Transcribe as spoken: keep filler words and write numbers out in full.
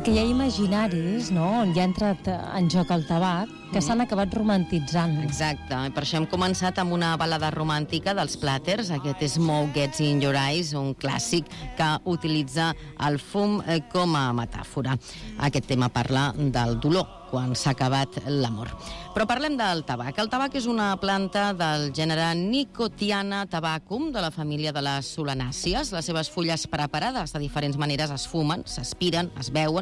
Perquè hi ha imaginaris, no?, on hi ha entrat en joc el tabac, que s'han acabat romantitzant. Exacte, per això hem començat amb una balada romàntica dels Platters. Aquest és Smoke Gets in Your Eyes, un clàssic que utilitza el fum com a metàfora. Aquest tema parla del dolor quan s'ha acabat l'amor. Però parlem del tabac. El tabac és una planta del gènere Nicotiana tabacum, de la família de les solanàcies. Les seves fulles preparades de diferents maneres es fumen, s'aspiren, es beuen